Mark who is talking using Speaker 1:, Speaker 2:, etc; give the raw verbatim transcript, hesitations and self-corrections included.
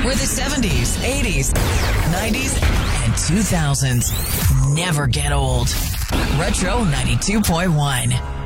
Speaker 1: where the seventies, eighties, nineties, and two thousands never get old. Retro ninety-two point one.